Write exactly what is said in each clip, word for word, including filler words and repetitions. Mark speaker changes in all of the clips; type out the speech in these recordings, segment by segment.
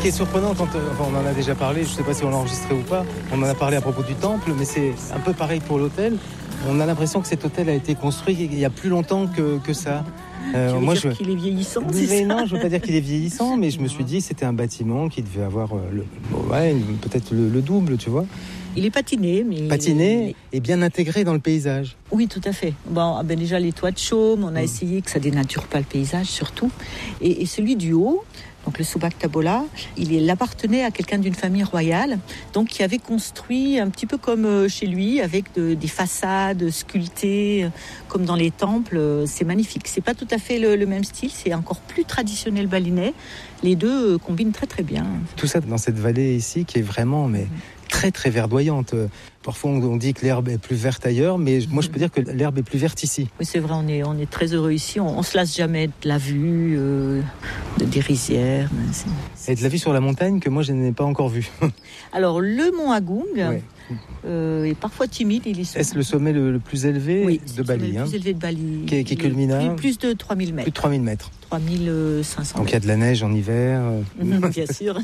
Speaker 1: qui est surprenant, quand euh, enfin, on en a déjà parlé, je ne sais pas si on l'a enregistré ou pas, on en a parlé à propos du temple, mais c'est un peu pareil pour l'hôtel. On a l'impression que cet hôtel a été construit il y a plus longtemps que, que ça.
Speaker 2: Euh, tu veux moi, dire je... qu'il est vieillissant, c'est
Speaker 1: mais
Speaker 2: ça?
Speaker 1: Non, je ne veux pas dire qu'il est vieillissant, mais je me suis dit que c'était un bâtiment qui devait avoir euh, le... ouais, peut-être le, le double, tu vois.
Speaker 2: Il est patiné, mais...
Speaker 1: Patiné et bien intégré dans le paysage.
Speaker 2: Oui, tout à fait. Bon, ben déjà, les toits de chaume, on a mmh. essayé que ça dénature pas le paysage, surtout. Et, et celui du haut, donc le Subak Tabola, il, il appartenait à quelqu'un d'une famille royale, donc qui avait construit un petit peu comme chez lui, avec de, des façades sculptées, comme dans les temples. C'est magnifique. C'est pas tout à fait le, le même style, c'est encore plus traditionnel balinais. Les deux combinent très très bien.
Speaker 1: Tout ça dans cette vallée ici qui est vraiment... mais... très très verdoyante. Parfois on dit que l'herbe est plus verte ailleurs, mais moi je peux dire que l'herbe est plus verte ici.
Speaker 2: Oui, c'est vrai, on est, on est très heureux ici, on, on se lasse jamais de la vue, euh, de, des rizières. C'est, c'est...
Speaker 1: Et de la vue sur la montagne que moi je n'ai pas encore vue.
Speaker 2: Alors le mont Agung
Speaker 1: ouais.
Speaker 2: euh, est parfois timide. Il est,
Speaker 1: est-ce le sommet le, le plus élevé
Speaker 2: oui,
Speaker 1: de Bali?
Speaker 2: Le
Speaker 1: hein,
Speaker 2: plus élevé de Bali.
Speaker 1: Qui, qui culmine à
Speaker 2: plus, plus de trois mille mètres.
Speaker 1: Plus de trois mille mètres.
Speaker 2: trois mille cinq cents.
Speaker 1: Donc il y a de la neige en hiver.
Speaker 2: Bien sûr.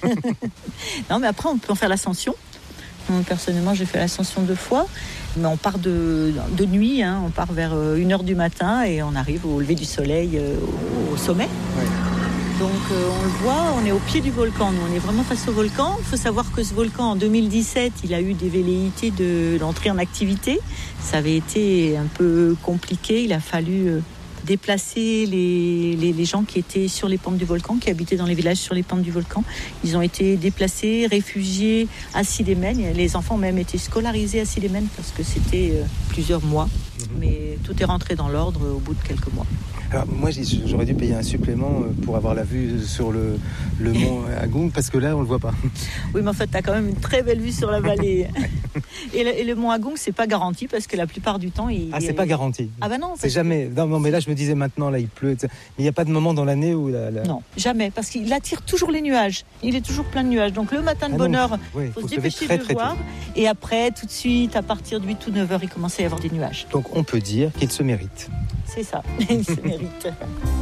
Speaker 2: Non, mais après on peut en faire l'ascension. Personnellement, j'ai fait l'ascension deux fois, mais on part de, de nuit, hein, on part vers une heure du matin et on arrive au lever du soleil euh, au, au sommet. Ouais. Donc euh, on le voit, on est au pied du volcan, nous on est vraiment face au volcan. Il faut savoir que ce volcan, en deux mille dix-sept, il a eu des velléités de, d'entrer en activité. Ça avait été un peu compliqué, il a fallu... Euh, déplacer les, les, les gens qui étaient sur les pentes du volcan, qui habitaient dans les villages sur les pentes du volcan. Ils ont été déplacés, réfugiés à Sidémen. Les enfants ont même été scolarisés à Sidémen parce que c'était euh, plusieurs mois. Mmh. Mais tout est rentré dans l'ordre au bout de quelques mois.
Speaker 1: Alors moi j'aurais dû payer un supplément pour avoir la vue sur le, le mont Agung parce que là on le voit pas.
Speaker 2: Oui, mais en fait tu as quand même une très belle vue sur la vallée. et, le, et le mont Agung c'est pas garanti parce que la plupart du temps il...
Speaker 1: Ah c'est pas garanti.
Speaker 2: Ah bah non.
Speaker 1: C'est jamais. Non, non mais là je me disais maintenant là il pleut. Mais il n'y a pas de moment dans l'année où la, la...
Speaker 2: Non, jamais parce qu'il attire toujours les nuages. Il est toujours plein de nuages. Donc le matin de ah bonne heure, il oui, faut, faut se dépêcher très, de le voir. Tôt. Et après tout de suite à partir de huit ou neuf heures il commence à y avoir des nuages.
Speaker 1: Donc on peut dire qu'il se mérite.
Speaker 2: C'est ça, il se mérite.